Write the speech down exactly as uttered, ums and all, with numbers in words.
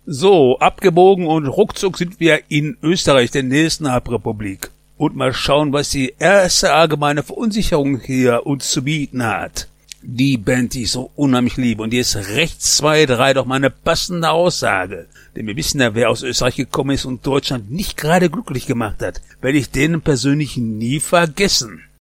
So, abgebogen und ruckzuck sind wir in Österreich, der nächsten Halbrepublik. Und mal schauen, was die erste allgemeine Verunsicherung hier uns zu bieten hat. Die Band, die ich so unheimlich liebe, und die ist rechts zwei drei doch mal eine passende Aussage. Denn wir wissen ja, wer aus Österreich gekommen ist und Deutschland nicht gerade glücklich gemacht hat. Werde ich denen persönlich nie vergessen.